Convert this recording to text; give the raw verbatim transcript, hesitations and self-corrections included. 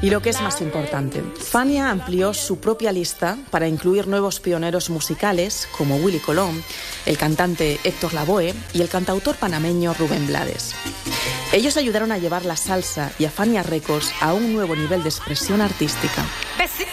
Y lo que es más importante, Fania amplió su propia lista para incluir nuevos pioneros musicales como Willy Colón, el cantante Héctor Lavoe y el cantautor panameño Rubén Blades. Ellos ayudaron a llevar la salsa y a Fania Records a un nuevo nivel de expresión artística. Besito